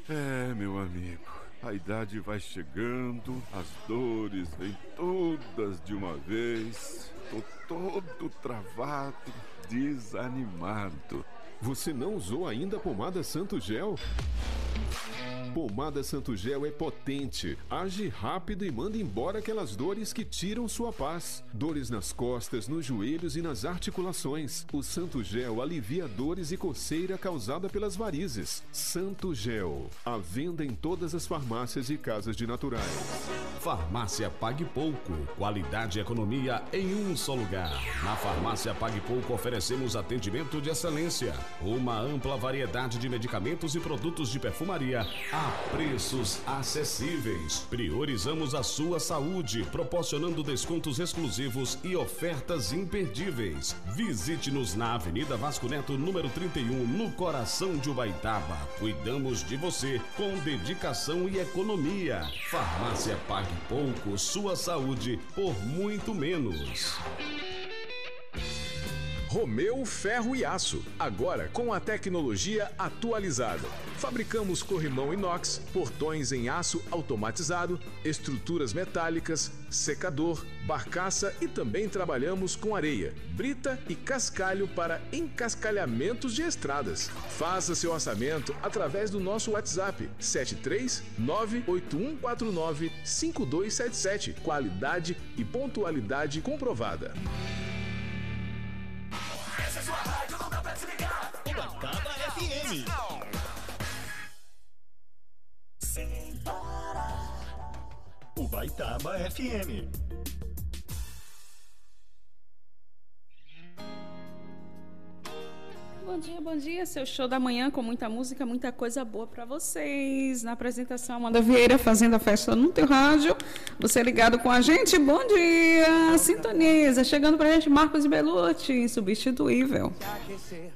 Meu amigo, a idade vai chegando, as dores vêm todas de uma vez. Tô todo travado, desanimado. Você não usou ainda a pomada Santo Gel? Pomada Santo Gel é potente, age rápido e manda embora aquelas dores que tiram sua paz. Dores nas costas, nos joelhos e nas articulações. O Santo Gel alivia dores e coceira causada pelas varizes. Santo Gel, à venda em todas as farmácias e casas de naturais. Farmácia Pague Pouco, qualidade e economia em um só lugar. Na Farmácia Pague Pouco oferecemos atendimento de excelência, uma ampla variedade de medicamentos e produtos de perfumaria a preços acessíveis. Priorizamos a sua saúde, proporcionando descontos exclusivos e ofertas imperdíveis. Visite-nos na Avenida Vasco Neto, número 31, no coração de Ubaitaba. Cuidamos de você com dedicação e economia. Farmácia Pague Pouco, sua saúde por muito menos. Romeu Ferro e Aço, agora com a tecnologia atualizada. Fabricamos corrimão inox, portões em aço automatizado, estruturas metálicas, secador, barcaça e também trabalhamos com areia, brita e cascalho para encascalhamentos de estradas. Faça seu orçamento através do nosso WhatsApp 73981495277. Qualidade e pontualidade comprovada. Essa é sua rádio, não dá pra desligar. Ubaitaba FM. Sem parar. Ubaitaba FM. Bom dia, seu show da manhã com muita música, muita coisa boa para vocês. Na apresentação, Amanda Vieira fazendo a festa no teu rádio. Você ligado com a gente, bom dia. Sintoniza, chegando pra gente, Marcos Belucci, insubstituível.